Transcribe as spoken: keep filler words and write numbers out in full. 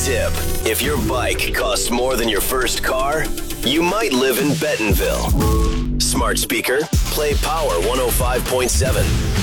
tip. If your bike costs more than your first car, you might live in Bentonville. Smart speaker, play Power one oh five point seven.